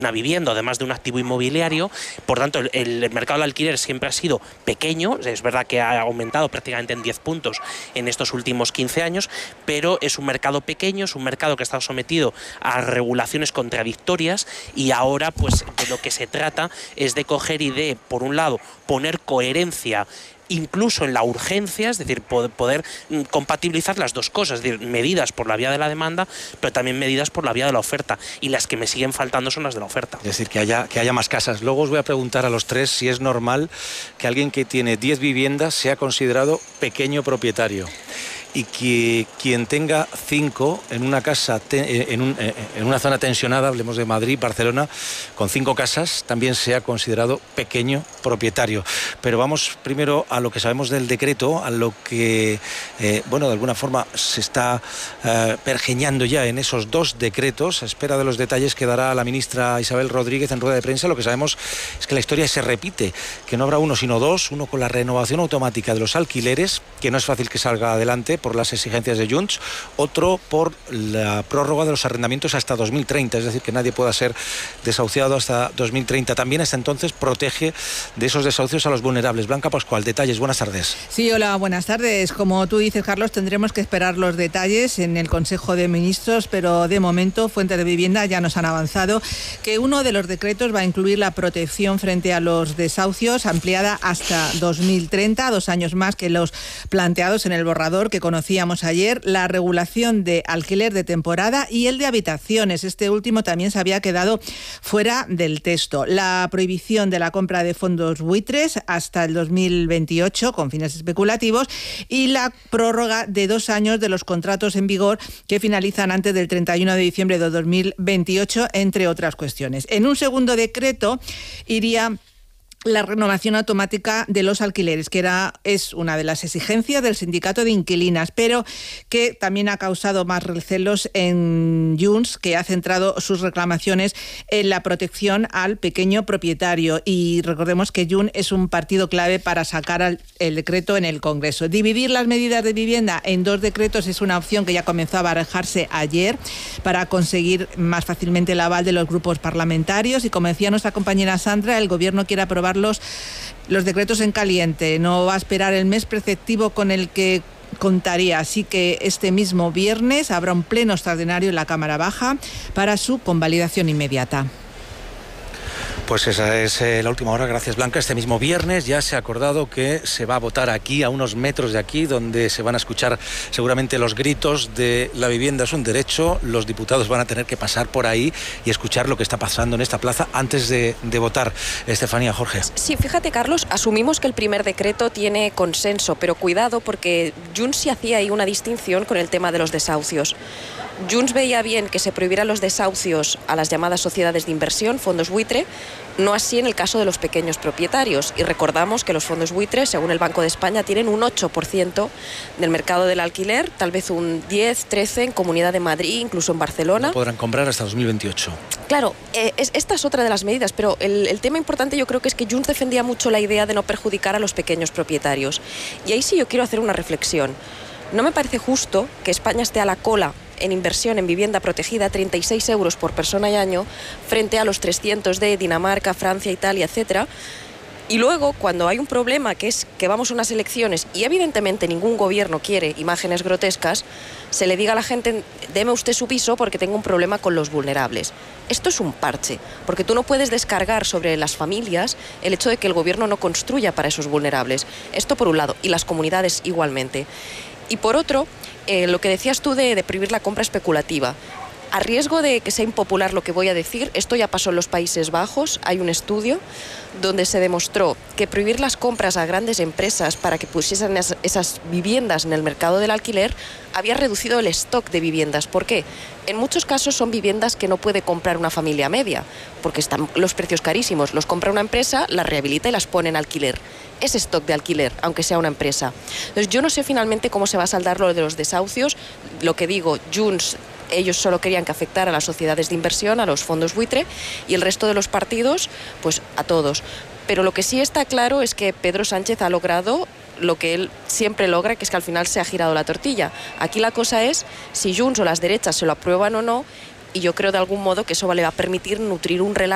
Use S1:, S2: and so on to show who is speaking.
S1: una vivienda, además de un activo inmobiliario. Por tanto, el mercado del alquiler siempre ha sido pequeño. Es verdad que ha aumentado prácticamente en 10 puntos en estos últimos 15 años, pero es un mercado pequeño, es un mercado que está sometido a regulaciones contradictorias, y ahora pues de lo que se trata es de coger y de, por un lado, poner coherencia incluso en la urgencia, es decir, poder compatibilizar las dos cosas, es decir, medidas por la vía de la demanda, pero también medidas por la vía de la oferta, y las que me siguen faltando son las de la oferta.
S2: Es decir, que haya más casas. Luego os voy a preguntar a los tres si es normal que alguien que tiene 10 viviendas sea considerado pequeño propietario, y que quien tenga 5 en una casa, en una zona tensionada, hablemos de Madrid, Barcelona, con 5 casas, también sea considerado pequeño propietario. Pero vamos primero a lo que sabemos del decreto, a lo que, de alguna forma se está pergeñando ya en esos 2 decretos, a espera de los detalles que dará la ministra Isabel Rodríguez en rueda de prensa. Lo que sabemos es que la historia se repite, que no habrá uno sino 2, uno con la renovación automática de los alquileres, que no es fácil que salga adelante por las exigencias de Junts, otro por la prórroga de los arrendamientos hasta 2030, es decir, que nadie pueda ser desahuciado hasta 2030. También hasta entonces protege de esos desahucios a los vulnerables. Blanca Pascual, detalles, buenas tardes.
S3: Sí, hola, buenas tardes. Como tú dices, Carlos, tendremos que esperar los detalles en el Consejo de Ministros, pero de momento fuentes de vivienda ya nos han avanzado que uno de los decretos va a incluir la protección frente a los desahucios ampliada hasta 2030, 2 años más que los planteados en el borrador que conocíamos ayer, la regulación de alquiler de temporada y el de habitaciones. Este último también se había quedado fuera del texto. La prohibición de la compra de fondos buitres hasta el 2028 con fines especulativos, y la prórroga de 2 años de los contratos en vigor que finalizan antes del 31 de diciembre de 2028, entre otras cuestiones. En un segundo decreto iría la renovación automática de los alquileres, que es una de las exigencias del sindicato de inquilinas, pero que también ha causado más recelos en Junts, que ha centrado sus reclamaciones en la protección al pequeño propietario. Y recordemos que Junts es un partido clave para sacar el decreto en el Congreso. Dividir las medidas de vivienda en 2 decretos es una opción que ya comenzó a barajarse ayer para conseguir más fácilmente el aval de los grupos parlamentarios, y como decía nuestra compañera Sandra, el Gobierno quiere aprobar los decretos en caliente, no va a esperar el mes preceptivo con el que contaría, así que este mismo viernes habrá un pleno extraordinario en la Cámara Baja para su convalidación inmediata.
S2: Pues esa es la última hora. Gracias, Blanca. Este mismo viernes ya se ha acordado que se va a votar aquí, a unos metros de aquí, donde se van a escuchar seguramente los gritos de la vivienda es un derecho. Los diputados van a tener que pasar por ahí y escuchar lo que está pasando en esta plaza antes de votar. Estefanía, Jorge.
S4: Sí, fíjate, Carlos, asumimos que el primer decreto tiene consenso, pero cuidado, porque Junts sí hacía ahí una distinción con el tema de los desahucios. Junts veía bien que se prohibieran los desahucios a las llamadas sociedades de inversión, fondos buitre, no así en el caso de los pequeños propietarios. Y recordamos que los fondos buitres, según el Banco de España, tienen un 8% del mercado del alquiler, tal vez un 10, 13 en Comunidad de Madrid, incluso en Barcelona.
S2: No podrán comprar hasta 2028.
S4: Claro, esta es otra de las medidas, pero el tema importante yo creo que es que Junts defendía mucho la idea de no perjudicar a los pequeños propietarios. Y ahí sí yo quiero hacer una reflexión. No me parece justo que España esté a la cola en inversión en vivienda protegida, 36 euros por persona y año, frente a los 300 de Dinamarca, Francia, Italia, etcétera. Y luego, cuando hay un problema, que es que vamos a unas elecciones y evidentemente ningún gobierno quiere imágenes grotescas, se le diga a la gente, deme usted su piso porque tengo un problema con los vulnerables. Esto es un parche, porque tú no puedes descargar sobre las familias el hecho de que el gobierno no construya para esos vulnerables. Esto por un lado, y las comunidades igualmente. Y por otro, lo que decías tú de prohibir la compra especulativa. A riesgo de que sea impopular lo que voy a decir, esto ya pasó en los Países Bajos. Hay un estudio donde se demostró que prohibir las compras a grandes empresas para que pusiesen esas viviendas en el mercado del alquiler había reducido el stock de viviendas. ¿Por qué? En muchos casos son viviendas que no puede comprar una familia media, porque están los precios carísimos. Los compra una empresa, las rehabilita y las pone en alquiler. Es stock de alquiler, aunque sea una empresa. Entonces, yo no sé finalmente cómo se va a saldar lo de los desahucios. Lo que digo, Junts, ellos solo querían que afectara a las sociedades de inversión, a los fondos buitre, y el resto de los partidos, pues a todos. Pero lo que sí está claro es que Pedro Sánchez ha logrado lo que él siempre logra, que es que al final se ha girado la tortilla. Aquí la cosa es si Junts o las derechas se lo aprueban o no, y yo creo de algún modo que eso le va a permitir nutrir un relato